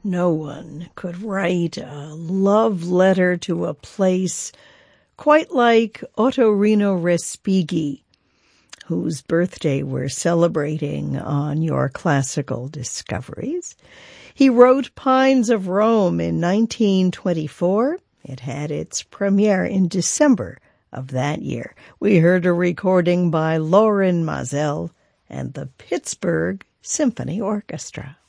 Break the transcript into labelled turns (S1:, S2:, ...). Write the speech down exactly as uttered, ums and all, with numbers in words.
S1: No one could write a love letter to a place quite like Ottorino Respighi, whose birthday we're celebrating on Your Classical Discoveries. He wrote Pines of Rome in nineteen twenty-four. It had its premiere in December of that year. We heard a recording by Lorin Maazel and the Pittsburgh Symphony Orchestra.